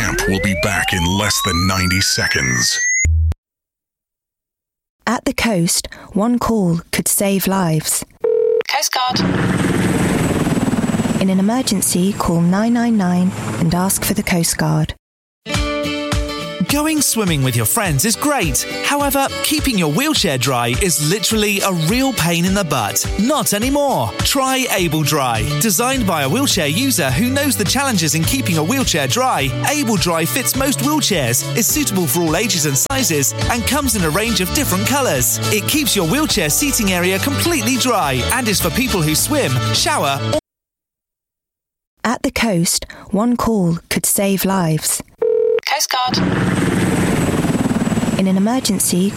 AMP will be back in less than 90 seconds. At the coast, one call could save lives. Coast Guard. In an emergency, call 999 and ask for the Coast Guard. Going swimming with your friends is great. However, keeping your wheelchair dry is literally a real pain in the butt. Not anymore. Try Able Dry. Designed by a wheelchair user who knows the challenges in keeping a wheelchair dry, Able Dry fits most wheelchairs, is suitable for all ages and sizes, and comes in a range of different colours. It keeps your wheelchair seating area completely dry and is for people who swim, shower. At the coast, one call could save lives. Coast Guard. In an emergency,